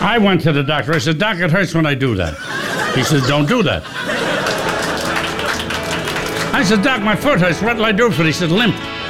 I went to the doctor. I said, Doc, it hurts when I do that. He says, don't do that. I said, Doc, my foot hurts. What'll I do for it? He said, limp.